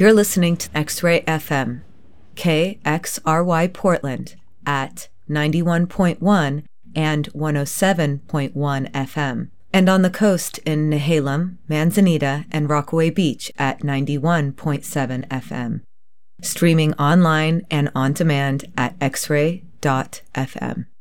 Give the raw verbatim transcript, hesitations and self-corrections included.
You're listening to X-Ray F M, K X R Y Portland at ninety-one point one and one oh seven point one F M, and on the coast in Nehalem, Manzanita, and Rockaway Beach at ninety-one point seven F M. Streaming online and on demand at x ray dot f m.